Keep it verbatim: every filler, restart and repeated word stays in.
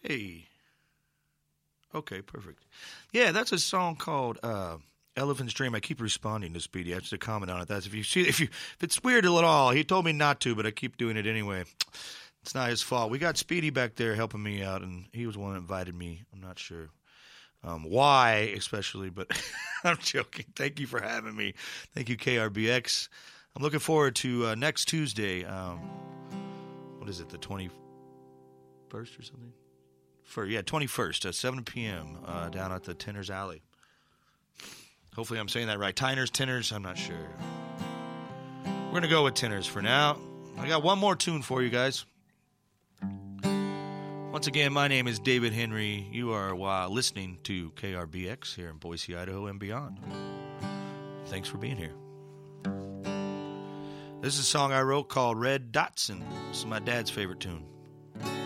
Hey. Okay, perfect. Yeah, that's a song called uh, "Elephant's Dream." I keep responding to Speedy. I have to comment on it. That's if you see if you if it's weird at all. He told me not to, but I keep doing it anyway. It's not his fault. We got Speedy back there helping me out, and he was the one that invited me. I'm not sure um, why, especially, but I'm joking. Thank you for having me. Thank you, K R B X. I'm looking forward to uh, next Tuesday. Um, what is it, the twenty-first or something? For yeah, twenty-first at seven p.m. Uh, down at the Tinner's Alley. Hopefully I'm saying that right. Tiners, Tinners, I'm not sure. We're going to go with Tinners for now. I got one more tune for you guys. Once again, my name is David Henry. You are uh, listening to K R B X here in Boise, Idaho, and beyond. Thanks for being here. This is a song I wrote called Red Dotson. This is my dad's favorite tune.